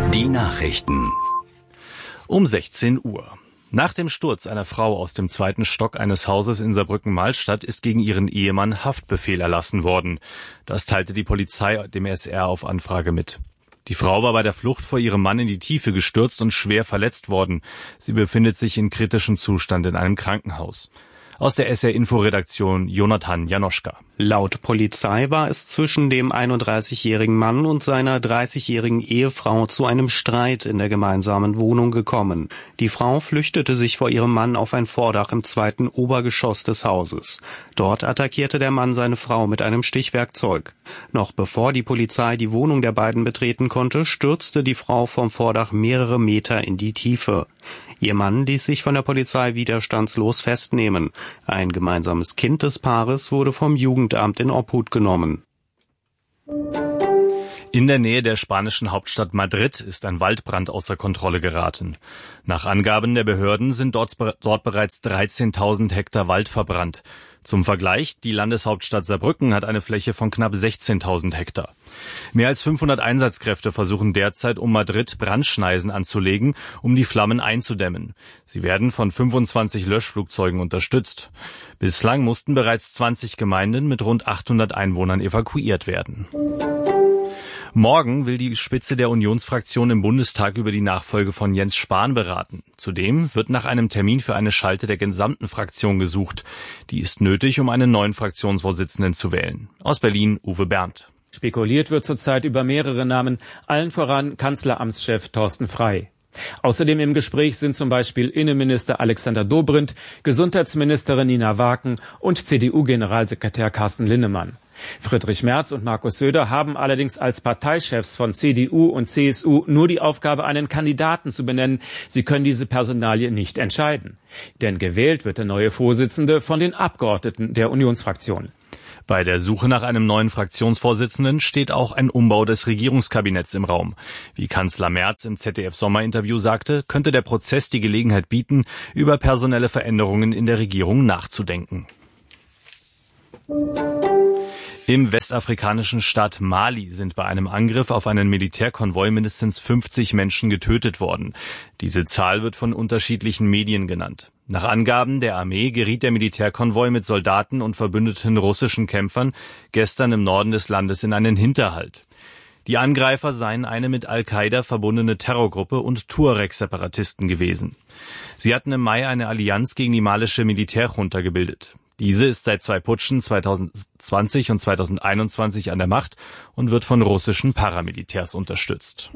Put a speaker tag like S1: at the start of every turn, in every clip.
S1: Die Nachrichten.
S2: Um 16 Uhr. Nach dem Sturz einer Frau aus dem 2. Stock eines Hauses in Saarbrücken-Malstadt ist gegen ihren Ehemann Haftbefehl erlassen worden. Das teilte die Polizei dem SR auf Anfrage mit. Die Frau war bei der Flucht vor ihrem Mann in die Tiefe gestürzt und schwer verletzt worden. Sie befindet sich in kritischem Zustand in einem Krankenhaus. Aus der SR-Info-Redaktion Jonathan Janoschka.
S3: Laut Polizei war es zwischen dem 31-jährigen Mann und seiner 30-jährigen Ehefrau zu einem Streit in der gemeinsamen Wohnung gekommen. Die Frau flüchtete sich vor ihrem Mann auf ein Vordach im 2. Obergeschoss des Hauses. Dort attackierte der Mann seine Frau mit einem Stichwerkzeug. Noch bevor die Polizei die Wohnung der beiden betreten konnte, stürzte die Frau vom Vordach mehrere Meter in die Tiefe. Ihr Mann ließ sich von der Polizei widerstandslos festnehmen. Ein gemeinsames Kind des Paares wurde vom Jugendamt in Obhut genommen.
S2: In der Nähe der spanischen Hauptstadt Madrid ist ein Waldbrand außer Kontrolle geraten. Nach Angaben der Behörden sind dort bereits 13.000 Hektar Wald verbrannt. Zum Vergleich, die Landeshauptstadt Saarbrücken hat eine Fläche von knapp 16.000 Hektar. Mehr als 500 Einsatzkräfte versuchen derzeit, um Madrid Brandschneisen anzulegen, um die Flammen einzudämmen. Sie werden von 25 Löschflugzeugen unterstützt. Bislang mussten bereits 20 Gemeinden mit rund 800 Einwohnern evakuiert werden. Morgen will die Spitze der Unionsfraktion im Bundestag über die Nachfolge von Jens Spahn beraten. Zudem wird nach einem Termin für eine Schalte der gesamten Fraktion gesucht. Die ist nötig, um einen neuen Fraktionsvorsitzenden zu wählen. Aus Berlin, Uwe Berndt.
S4: Spekuliert wird zurzeit über mehrere Namen, allen voran Kanzleramtschef Thorsten Frey. Außerdem im Gespräch sind zum Beispiel Innenminister Alexander Dobrindt, Gesundheitsministerin Nina Waken und CDU-Generalsekretär Carsten Linnemann. Friedrich Merz und Markus Söder haben allerdings als Parteichefs von CDU und CSU nur die Aufgabe, einen Kandidaten zu benennen. Sie können diese Personalie nicht entscheiden. Denn gewählt wird der neue Vorsitzende von den Abgeordneten der Unionsfraktion.
S2: Bei der Suche nach einem neuen Fraktionsvorsitzenden steht auch ein Umbau des Regierungskabinetts im Raum. Wie Kanzler Merz im ZDF-Sommerinterview sagte, könnte der Prozess die Gelegenheit bieten, über personelle Veränderungen in der Regierung nachzudenken. Im westafrikanischen Staat Mali sind bei einem Angriff auf einen Militärkonvoi mindestens 50 Menschen getötet worden. Diese Zahl wird von unterschiedlichen Medien genannt. Nach Angaben der Armee geriet der Militärkonvoi mit Soldaten und verbündeten russischen Kämpfern gestern im Norden des Landes in einen Hinterhalt. Die Angreifer seien eine mit Al-Qaida verbundene Terrorgruppe und Tuareg-Separatisten gewesen. Sie hatten im Mai eine Allianz gegen die malische Militärjunta gebildet. Diese ist seit 2 Putschen 2020 und 2021 an der Macht und wird von russischen Paramilitärs unterstützt.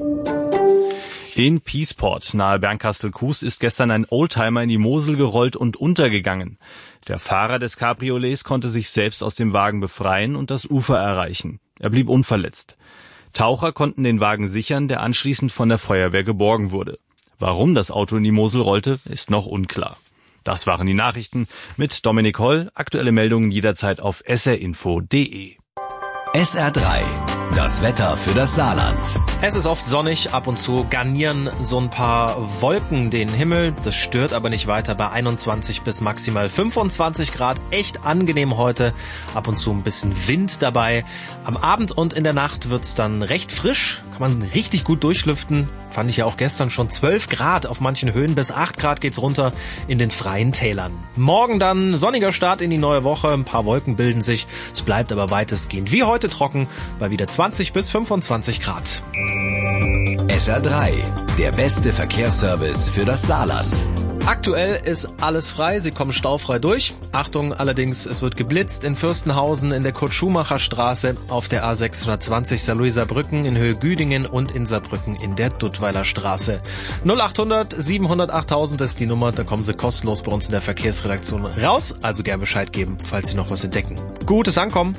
S2: In Peaceport nahe Bernkastel-Kues ist gestern ein Oldtimer in die Mosel gerollt und untergegangen. Der Fahrer des Cabriolets konnte sich selbst aus dem Wagen befreien und das Ufer erreichen. Er blieb unverletzt. Taucher konnten den Wagen sichern, der anschließend von der Feuerwehr geborgen wurde. Warum das Auto in die Mosel rollte, ist noch unklar. Das waren die Nachrichten mit Dominik Holl. Aktuelle Meldungen jederzeit auf srinfo.de.
S1: SR3, das Wetter für das Saarland.
S5: Es ist oft sonnig, ab und zu garnieren so ein paar Wolken den Himmel. Das stört aber nicht weiter bei 21 bis maximal 25 Grad. Echt angenehm heute, ab und zu ein bisschen Wind dabei. Am Abend und in der Nacht wird's dann recht frisch, kann man richtig gut durchlüften. Fand ich ja auch gestern schon 12 Grad auf manchen Höhen, bis 8 Grad geht's runter in den freien Tälern. Morgen dann sonniger Start in die neue Woche, ein paar Wolken bilden sich. Es bleibt aber weitestgehend wie heute trocken, bei wieder 20 bis 25 Grad.
S1: SR3, der beste Verkehrsservice für das Saarland.
S5: Aktuell ist alles frei, Sie kommen staufrei durch. Achtung allerdings, es wird geblitzt in Fürstenhausen in der Kurt-Schumacher-Straße, auf der A620 Saarlouis-Saarbrücken in Höhe Güdingen und in Saarbrücken in der Duttweiler Straße. 0800 700 8000 ist die Nummer, da kommen Sie kostenlos bei uns in der Verkehrsredaktion raus, also gern Bescheid geben, falls Sie noch was entdecken. Gutes Ankommen!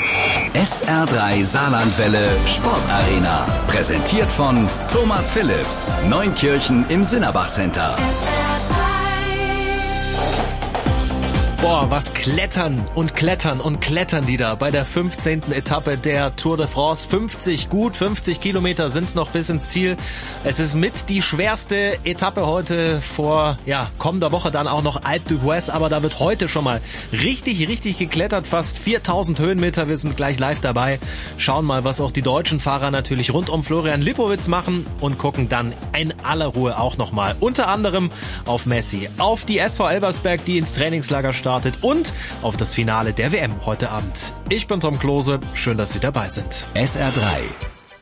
S1: SR3 Saarlandwelle Sportarena. Präsentiert von Thomas Phillips. Neunkirchen im Sinnerbach Center.
S5: Boah, was klettern und klettern und klettern die da bei der 15. Etappe der Tour de France. 50 Kilometer sind's noch bis ins Ziel. Es ist mit die schwerste Etappe heute, vor kommender Woche dann auch noch Alpe d'Huez, aber da wird heute schon mal richtig geklettert, fast 4000 Höhenmeter. Wir sind gleich live dabei, schauen mal, was auch die deutschen Fahrer natürlich rund um Florian Lipowitz machen und gucken dann in aller Ruhe auch nochmal unter anderem auf Messi, auf die SV Elversberg, die ins Trainingslager startet, und auf das Finale der WM heute Abend. Ich bin Tom Klose, schön, dass Sie dabei sind.
S1: SR3